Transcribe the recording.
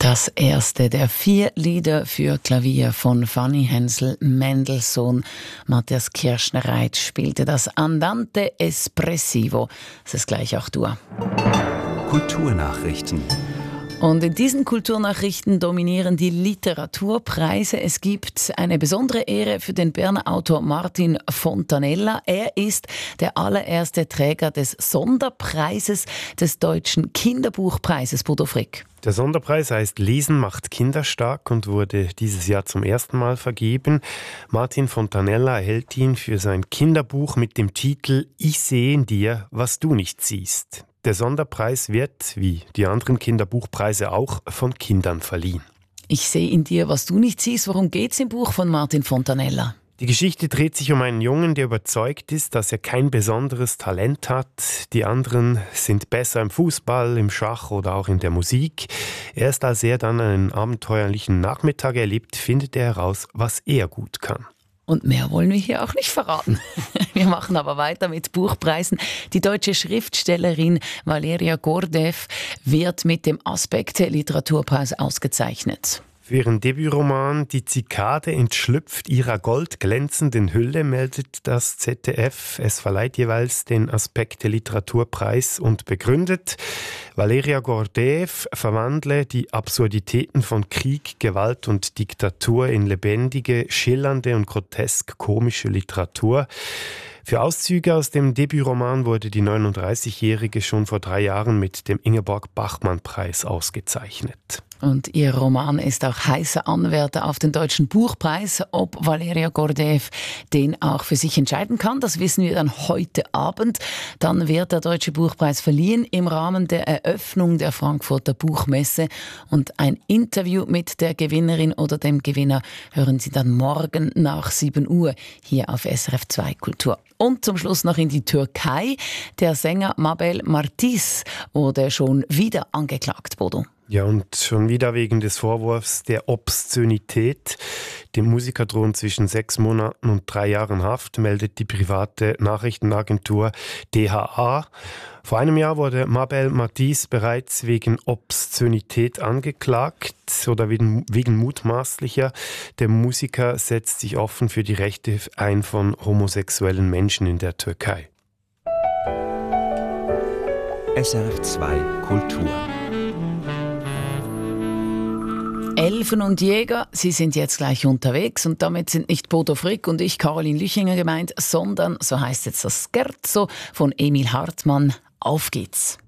Das erste der 4 Lieder für Klavier von Fanny Hensel Mendelssohn. Matthias Kirschner-Reit spielte das Andante Espressivo. Das ist gleich auch Dur. Kulturnachrichten. Und in diesen Kulturnachrichten dominieren die Literaturpreise. Es gibt eine besondere Ehre für den Berner Autor Martin Fontanella. Er ist der allererste Träger des Sonderpreises des Deutschen Kinderbuchpreises. Bodo Frick. Der Sonderpreis heißt Lesen macht Kinder stark und wurde dieses Jahr zum ersten Mal vergeben. Martin Fontanella erhält ihn für sein Kinderbuch mit dem Titel Ich sehe in dir, was du nicht siehst. Der Sonderpreis wird, wie die anderen Kinderbuchpreise auch, von Kindern verliehen. Ich sehe in dir, was du nicht siehst. Worum geht's im Buch von Martin Fontanella? Die Geschichte dreht sich um einen Jungen, der überzeugt ist, dass er kein besonderes Talent hat. Die anderen sind besser im Fußball, im Schach oder auch in der Musik. Erst als er dann einen abenteuerlichen Nachmittag erlebt, findet er heraus, was er gut kann. Und mehr wollen wir hier auch nicht verraten. Wir machen aber weiter mit Buchpreisen. Die deutsche Schriftstellerin Valeria Gordev wird mit dem Aspekte Literaturpreis ausgezeichnet. Für ihren Debütroman »Die Zikade entschlüpft ihrer goldglänzenden Hülle« meldet das ZDF. Es verleiht jeweils den Aspekte Literaturpreis und begründet: Valeria Gordev verwandle die Absurditäten von Krieg, Gewalt und Diktatur in lebendige, schillernde und grotesk komische Literatur. Für Auszüge aus dem Debütroman wurde die 39-Jährige schon vor 3 Jahren mit dem Ingeborg-Bachmann-Preis ausgezeichnet. Und ihr Roman ist auch heißer Anwärter auf den Deutschen Buchpreis. Ob Valeria Gordev den auch für sich entscheiden kann, das wissen wir dann heute Abend. Dann wird der Deutsche Buchpreis verliehen im Rahmen der Eröffnung der Frankfurter Buchmesse. Und ein Interview mit der Gewinnerin oder dem Gewinner hören Sie dann morgen nach 7 Uhr hier auf SRF 2 Kultur. Und zum Schluss noch in die Türkei. Der Sänger Mabel Matiz wurde schon wieder angeklagt, Bodo. Ja, und schon wieder wegen des Vorwurfs der Obszönität. Dem Musiker drohen zwischen 6 Monaten und 3 Jahren Haft, meldet die private Nachrichtenagentur DHA. Vor einem Jahr wurde Mabel Matiz bereits wegen Obszönität angeklagt oder wegen mutmaßlicher. Der Musiker setzt sich offen für die Rechte ein von homosexuellen Menschen in der Türkei. SRF 2 Kultur. Elfen und Jäger, sie sind jetzt gleich unterwegs und damit sind nicht Bodo Frick und ich, Caroline Lüchinger, gemeint, sondern, so heißt jetzt das Scherzo von Emil Hartmann. Auf geht's!